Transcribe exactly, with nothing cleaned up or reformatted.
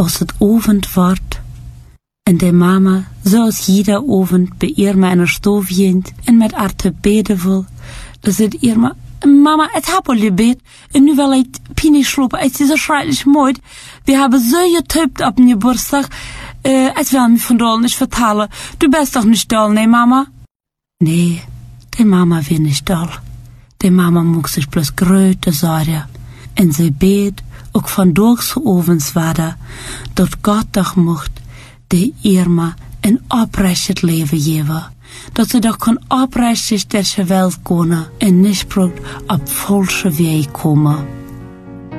als het avond wordt en de mama, zoals jeder avond, bij Irma in haar stof jent en met haar te beden wil, dan zegt Irma, Mama, het heb al je bed en nu wil ik pini slopen, het is zo schrijtelijk mooi. We hebben zo getupt op je Geburtstag, uh, het wil me vandaag niet vertellen. Du bist toch niet dol, nee mama? Nee, de mama wil niet dol. De mama moet zich plus grote zorgen. En ze beet ook vandaag zo avonds waren, dat God toch mocht de Irma een oprecht leven geven. Dat ze toch kan oprecht der welt kunnen en niet op falsche weg komen.